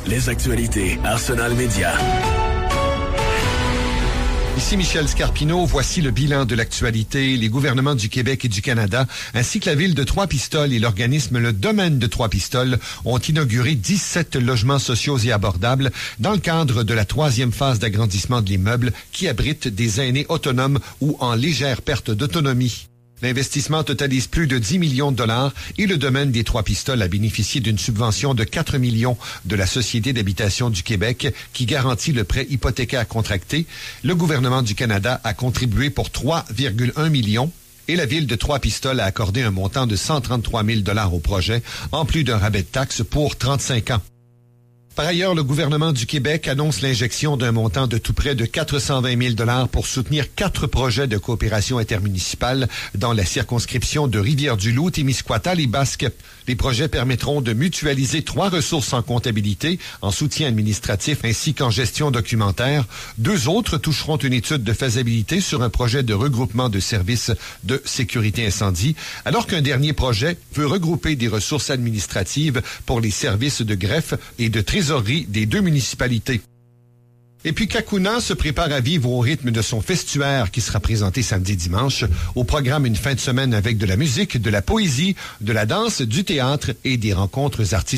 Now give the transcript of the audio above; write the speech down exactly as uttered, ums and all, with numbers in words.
Les actualités Arsenal Média. Ici Michel Scarpino, voici le bilan de l'actualité. Les gouvernements du Québec et du Canada, ainsi que la ville de Trois-Pistoles et l'organisme Le Domaine de Trois-Pistoles ont inauguré dix-sept logements sociaux et abordables dans le cadre de la troisième phase d'agrandissement de l'immeuble qui abrite des aînés autonomes ou en légère perte d'autonomie. L'investissement totalise plus de dix millions de dollars et le domaine des Trois-Pistoles a bénéficié d'une subvention de quatre millions de la Société d'habitation du Québec qui garantit le prêt hypothécaire contracté. Le gouvernement du Canada a contribué pour trois virgule un millions et la ville de Trois-Pistoles a accordé un montant de cent trente-trois mille dollars au projet, en plus d'un rabais de taxes pour trente-cinq ans. Par ailleurs, le gouvernement du Québec annonce l'injection d'un montant de tout près de quatre cent vingt mille dollars pour soutenir quatre projets de coopération intermunicipale dans la circonscription de Rivière-du-Loup, Témiscouata, les Basques. Les projets permettront de mutualiser trois ressources en comptabilité, en soutien administratif ainsi qu'en gestion documentaire. Deux autres toucheront une étude de faisabilité sur un projet de regroupement de services de sécurité incendie, alors qu'un dernier projet veut regrouper des ressources administratives pour les services de greffe et de trésorerie des deux municipalités. Et puis Kakuna se prépare à vivre au rythme de son festuaire qui sera présenté samedi dimanche. Au programme une fin de semaine avec de la musique, de la poésie, de la danse, du théâtre et des rencontres artistiques.